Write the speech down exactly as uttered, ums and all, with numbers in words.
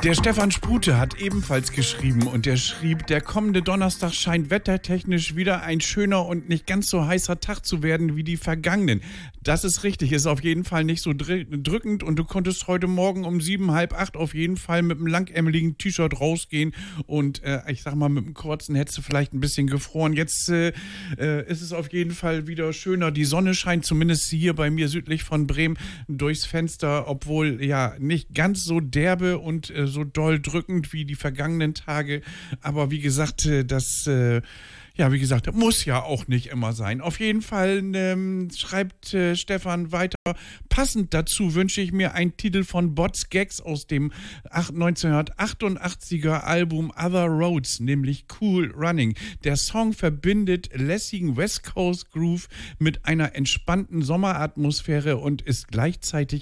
Der Stefan Sprute hat ebenfalls geschrieben und der schrieb, der kommende Donnerstag scheint wettertechnisch wieder ein schöner und nicht ganz so heißer Tag zu werden wie die vergangenen. Das ist richtig, ist auf jeden Fall nicht so drückend und du konntest heute Morgen um sieben, halb acht auf jeden Fall mit einem langärmeligen T-Shirt rausgehen und äh, ich sag mal mit einem kurzen hättest du vielleicht ein bisschen gefroren. Jetzt äh, äh, ist es auf jeden Fall wieder schöner, die Sonne scheint zumindest hier bei mir südlich von Bremen durchs Fenster, obwohl ja nicht ganz so derbe und äh, so doll drückend wie die vergangenen Tage. Aber wie gesagt, das, äh, ja, wie gesagt, muss ja auch nicht immer sein. Auf jeden Fall ähm, schreibt äh, Stefan weiter. Passend dazu wünsche ich mir einen Titel von Bots Gags aus dem neunzehnhundertachtundachtziger Album Other Roads, nämlich Cool Running. Der Song verbindet lässigen West Coast Groove mit einer entspannten Sommeratmosphäre und ist gleichzeitig